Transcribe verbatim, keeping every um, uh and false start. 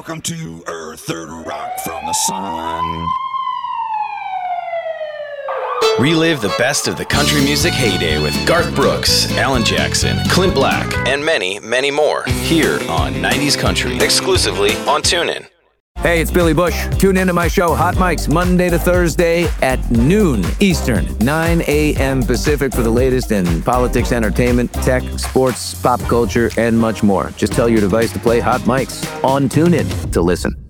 Welcome to Earth, third rock from the sun. Relive the best of the country music heyday with Garth Brooks, Alan Jackson, Clint Black, and many, many more here on nineties Country, exclusively on TuneIn. Hey, it's Billy Bush. Tune into my show, Hot Mics, Monday to Thursday at noon Eastern, nine a.m. Pacific for the latest in politics, entertainment, tech, sports, pop culture, and much more. Just tell your device to play Hot Mics on TuneIn to listen.